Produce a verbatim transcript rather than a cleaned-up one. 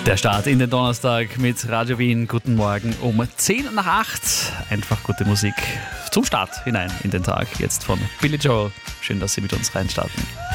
Der Start in den Donnerstag mit Radio Wien. Guten Morgen um zehn nach acht. Einfach gute Musik zum Start hinein in den Tag. Jetzt von Billy Joel. Schön, dass Sie mit uns reinstarten.